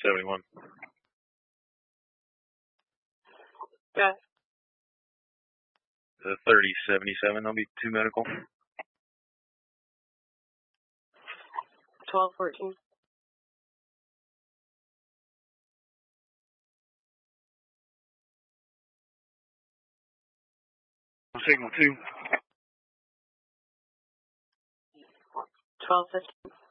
71. Got it. 3077, I'll be 2 medical. 1214. Signal 2. 1215.